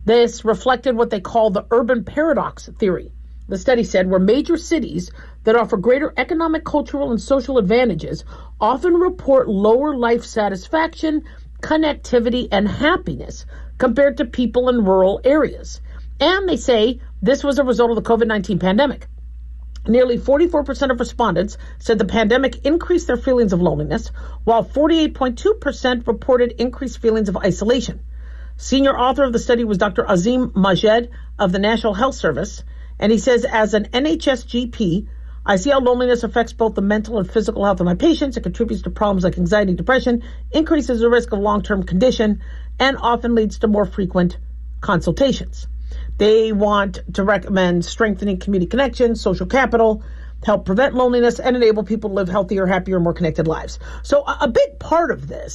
This reflected what they call the urban paradox theory. The study said where major cities that offer greater economic, cultural, and social advantages often report lower life satisfaction, connectivity, and happiness compared to people in rural areas. And they say this was a result of the COVID-19 pandemic. Nearly 44% of respondents said the pandemic increased their feelings of loneliness, while 48.2% reported increased feelings of isolation. Senior author of the study was Dr. Azim Majed of the National Health Service, and he says, as an NHS GP, I see how loneliness affects both the mental and physical health of my patients. It contributes to problems like anxiety, depression, increases the risk of long-term condition, and often leads to more frequent consultations. They want to recommend strengthening community connections, social capital, help prevent loneliness, and enable people to live healthier, happier, more connected lives. So a big part of this